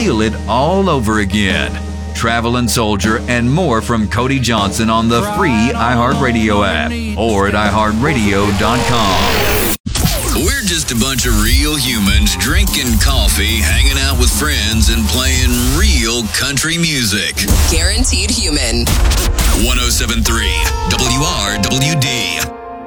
feel it all over again. Travelin' Soldier and more from Cody Johnson on the free iHeartRadio app or at iHeartRadio.com. We're just a bunch of real humans drinking coffee, hanging out with friends, and playing real country music. Guaranteed Human. 107.3 WRWD.